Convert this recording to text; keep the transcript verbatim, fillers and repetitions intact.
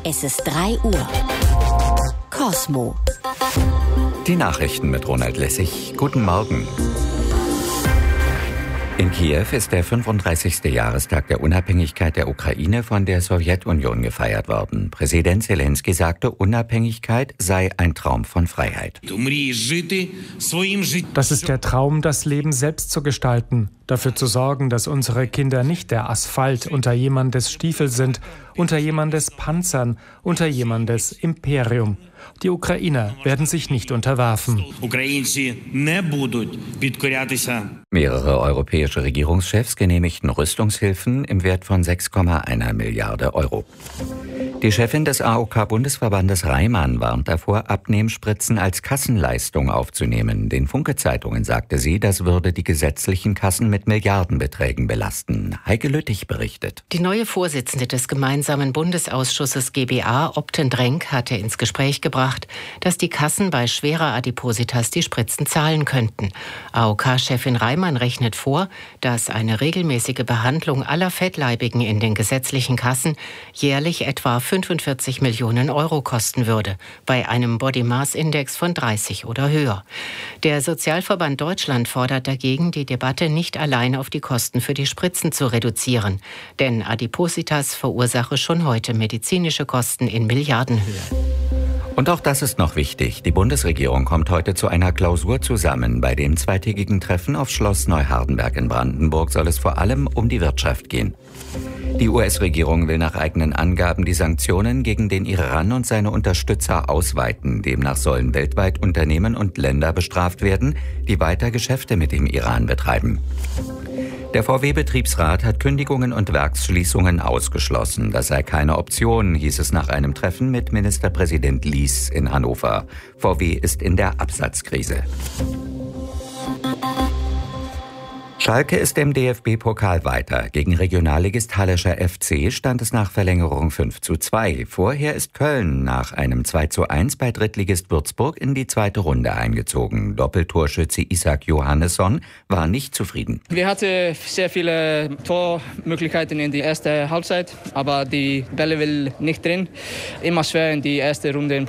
Es ist drei Uhr. Cosmo. Die Nachrichten mit Ronald Lessig. Guten Morgen. In Kiew ist der fünfunddreißigste Jahrestag der Unabhängigkeit der Ukraine von der Sowjetunion gefeiert worden. Präsident Selenskyj sagte, Unabhängigkeit sei ein Traum von Freiheit. Das ist der Traum, das Leben selbst zu gestalten, dafür zu sorgen, dass unsere Kinder nicht der Asphalt unter jemandes Stiefel sind, unter jemandes Panzern, unter jemandes Imperium. Die Ukrainer werden sich nicht unterwerfen. Mehrere europäische Regierungschefs genehmigten Rüstungshilfen im Wert von sechs Komma eins Milliarde Euro. Die Chefin des A O K-Bundesverbandes Reimann warnt davor, Abnehmspritzen als Kassenleistung aufzunehmen. Den Funke-Zeitungen sagte sie, das würde die gesetzlichen Kassen mit Milliardenbeträgen belasten. Heike Lüttich berichtet. Die neue Vorsitzende des gemeinsamen Bundesausschusses G B A, Opten Drenk, hatte ins Gespräch gebracht, dass die Kassen bei schwerer Adipositas die Spritzen zahlen könnten. A O K-Chefin Reimann rechnet vor, dass eine regelmäßige Behandlung aller Fettleibigen in den gesetzlichen Kassen jährlich etwa fünfundvierzig Millionen Euro kosten würde, bei einem Body Mass Index von dreißig oder höher. Der Sozialverband Deutschland fordert dagegen, die Debatte nicht allein auf die Kosten für die Spritzen zu reduzieren. Denn Adipositas verursache schon heute medizinische Kosten in Milliardenhöhe. Und auch das ist noch wichtig. Die Bundesregierung kommt heute zu einer Klausur zusammen. Bei dem zweitägigen Treffen auf Schloss Neuhardenberg in Brandenburg soll es vor allem um die Wirtschaft gehen. Die U S-Regierung will nach eigenen Angaben die Sanktionen gegen den Iran und seine Unterstützer ausweiten. Demnach sollen weltweit Unternehmen und Länder bestraft werden, die weiter Geschäfte mit dem Iran betreiben. Der V W-Betriebsrat hat Kündigungen und Werksschließungen ausgeschlossen. Das sei keine Option, hieß es nach einem Treffen mit Ministerpräsident Lies in Hannover. V W ist in der Absatzkrise. Schalke ist im D F B-Pokal weiter. Gegen Regionalligist Hallischer F C stand es nach Verlängerung fünf zu zwei. Vorher ist Köln nach einem zwei zu eins bei Drittligist Würzburg in die zweite Runde eingezogen. Doppeltorschütze Isaac Johannesson war nicht zufrieden. Wir hatten sehr viele Tormöglichkeiten in die erste Halbzeit, aber die Bälle will nicht drin. Immer schwer in die erste Runde.